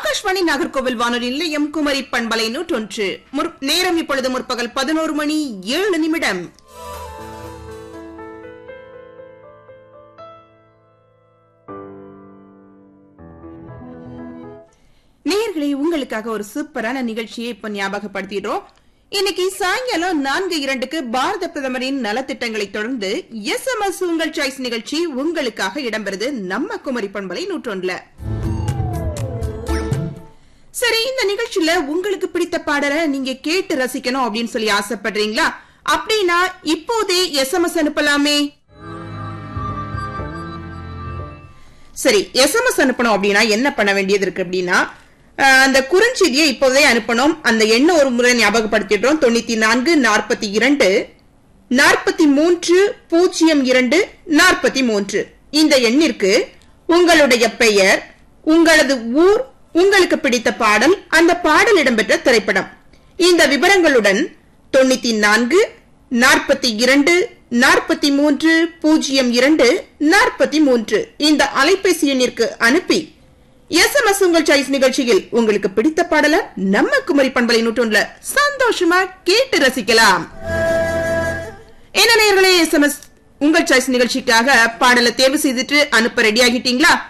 ஆகாஷ்வாணி நாகர்கோவில் வானொலி நிலையம் குமரி பண்பலை 101. நேரம் இப்பொழுது முற்பகல் 11:07. நேயர்களே, உங்களுக்காக ஒரு சூப்பரான நிகழ்ச்சியை இப்ப ஞாபகப்படுத்திடுறோம். இன்னைக்கு சாயங்காலம் 4:02 பாரத பிரதமரின் நலத்திட்டங்களை தொடர்ந்து SMS உங்கள் சாய்ஸ் நிகழ்ச்சி உங்களுக்காக இடம்பெறுது நம்ம குமரி பண்பலை 101. சரி, இந்த நிகழ்ச்சியில உங்களுக்கு பிடித்த பாடலை நீங்க கேட்டு ரசிக்கணும் அப்படின்னு சொல்லி ஆசைப்படுறீங்களா? அப்படின்னா இப்போதே SMS அனுப்பலாமே. சரி, SMS அனுப்பணும் அப்படின்னா என்ன பண்ண வேண்டியது இருக்கு அப்படின்னா, அந்த குறுஞ்செய்தியை இப்போதே அனுப்பணும். அந்த எண்ண ஒரு முறை ஞாபகப்படுத்திடுறோம். 94 42 43 02 43. இந்த எண்ணிற்கு உங்களுடைய பெயர், உங்களது ஊர், உங்களுக்கு பிடித்த பாடல், அந்த பாடல் இடம்பெற்ற திரைப்படம், இந்த விவரங்களுடன் 94 42 43 02 43 இந்த அலைபேசி எண்ணிற்கு அனுப்பி SMS உங்கள் சாய்ஸ் நிகழ்ச்சியில் உங்களுக்கு பிடித்த பாடல நம்ம குமரி பண்பலை 101 சந்தோஷமா கேட்டு ரசிக்கலாம். என்ன நேயர்களே, SMS உங்கள் சாய்ஸ் நிகழ்ச்சிக்காக பாடலை தேர்வு செய்துட்டு அனுப்ப ரெடி ஆகிட்டீங்களா?